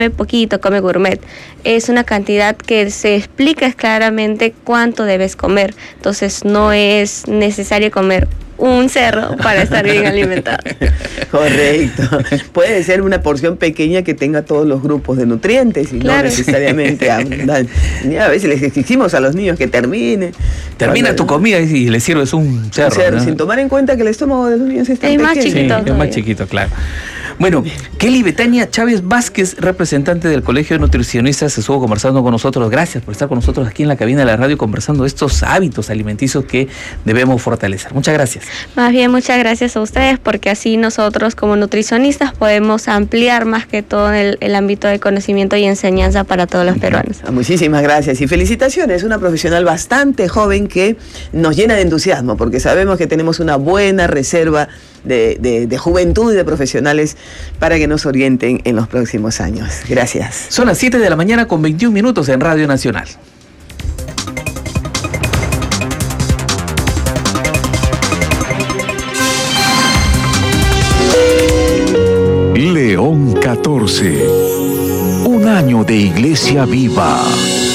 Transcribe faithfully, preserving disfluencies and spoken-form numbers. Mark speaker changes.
Speaker 1: poquito, come gourmet. Es una cantidad que se explica claramente cuánto debes comer. Entonces no es necesario comer un cerro para estar bien alimentado.
Speaker 2: Correcto. Puede ser una porción pequeña que tenga todos los grupos de nutrientes y claro, no necesariamente abundante. A veces les exigimos a los niños que termine.
Speaker 3: Termina cuando, tu comida y le sirves un cerro. Un cerro,
Speaker 2: ¿no? Sin tomar en cuenta que el estómago de los niños está
Speaker 1: es
Speaker 2: pequeño.
Speaker 1: más chiquito.
Speaker 3: Sí, es más chiquito, claro. Bueno, Kelly Betania Chávez Vázquez, representante del Colegio de Nutricionistas, estuvo conversando con nosotros. Gracias por estar con nosotros aquí en la cabina de la radio conversando de estos hábitos alimenticios que debemos fortalecer. Muchas gracias.
Speaker 1: Más bien, muchas gracias a ustedes, porque así nosotros como nutricionistas podemos ampliar más que todo el, el ámbito de conocimiento y enseñanza para todos los peruanos.
Speaker 2: Muchísimas gracias y felicitaciones. Una profesional bastante joven que nos llena de entusiasmo, porque sabemos que tenemos una buena reserva de, de, de juventud y de profesionales para que nos orienten en los próximos años. Gracias.
Speaker 3: Son las siete de la mañana con veintiún minutos en Radio Nacional.
Speaker 4: León catorce. Un año de iglesia viva.